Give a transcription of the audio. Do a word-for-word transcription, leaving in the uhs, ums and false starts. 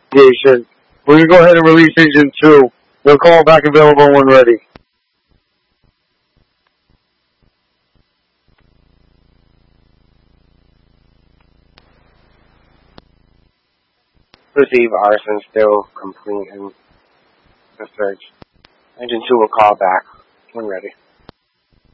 investigation. We can go ahead and release Agent two. We'll call back available when ready. Receive arson still completing the search. Agent two will call back when ready.